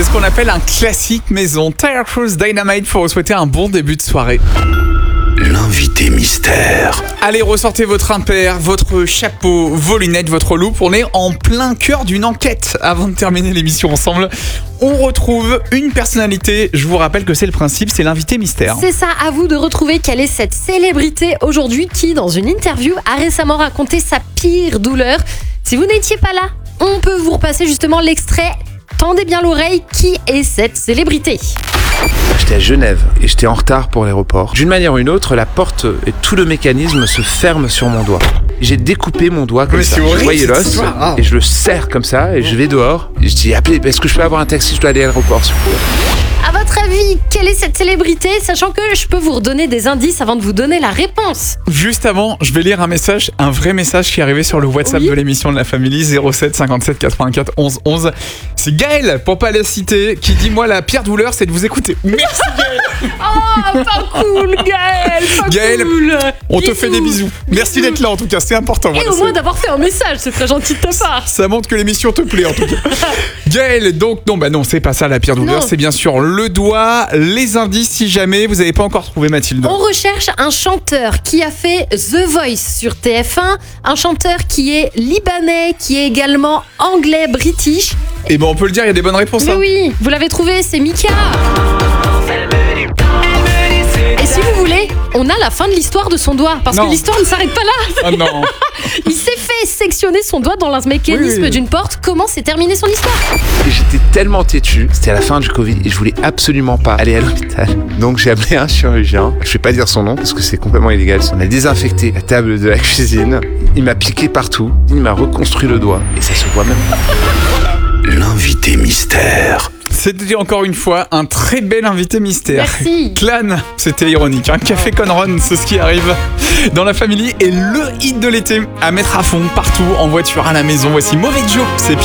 C'est ce qu'on appelle un classique maison. Tyler Cruise, Dynamite, pour vous souhaiter un bon début de soirée. L'invité mystère. Allez, ressortez votre impair, votre chapeau, vos lunettes, votre loupe. On est en plein cœur d'une enquête. Avant de terminer l'émission ensemble, on retrouve une personnalité. Je vous rappelle que c'est le principe, c'est l'invité mystère. C'est ça, à vous de retrouver quelle est cette célébrité aujourd'hui qui, dans une interview, a récemment raconté sa pire douleur. Si vous n'étiez pas là, on peut vous repasser justement l'extrait. Tendez bien l'oreille, qui est cette célébrité ? J'étais à Genève et j'étais en retard pour l'aéroport. D'une manière ou une autre, la porte et tout le mécanisme se ferme sur mon doigt. J'ai découpé mon doigt comme Mais ça. c'est horrible, Je voyais cette l'os histoire. Ah. et je le serre comme ça et je vais dehors. Et je dis, appelez, est-ce que je peux avoir un taxi ? Je dois aller à l'aéroport, s'il vous plaît. À votre avis, quelle est cette célébrité ? Sachant que je peux vous redonner des indices avant de vous donner la réponse. Juste avant, je vais lire un message, un vrai message qui est arrivé sur le WhatsApp Oui. de l'émission de la Family, 07 57 84 11 11. C'est Gaël, pour pas la citer, qui dit: moi, la pire douleur, c'est de vous écouter. Merci Gaël. Oh, pas cool, Gaël, pas Gaël, cool. On te fait des bisous. Merci d'être là, en tout cas, c'est important. Et Voilà, au c'est- moins d'avoir fait un message, c'est très gentil de ta part. Ça montre que l'émission te plaît, en tout cas. Gaël, donc, non, c'est pas ça la pire douleur, Non. c'est bien sûr le doigt, les indices si jamais vous n'avez pas encore trouvé Mathilde. On recherche un chanteur qui a fait The Voice sur TF1, un chanteur qui est libanais, qui est également anglais, british. Et bon, on peut le dire, il y a des bonnes réponses. Mais hein. oui, vous l'avez trouvé, c'est Mika. Et si vous voulez, on a la fin de l'histoire de son doigt, parce Non. que l'histoire ne s'arrête pas là. Oh non. Il s'est fait sectionner son doigt dans un mécanisme Oui. d'une porte. Comment s'est terminée son histoire ? Et j'étais tellement têtu, c'était à la fin du Covid et je voulais absolument pas aller à l'hôpital. Donc j'ai appelé un chirurgien, je vais pas dire son nom parce que c'est complètement illégal. On a désinfecté la table de la cuisine, il m'a piqué partout, il m'a reconstruit le doigt et ça se voit même pas. L'invité mystère. C'était encore une fois un très bel invité mystère. Merci. Clan, c'était ironique. Un café Conron, c'est ce qui arrive dans la Family et le hit de l'été à mettre à fond partout en voiture, à la maison. Voici Mauvais Joe, c'est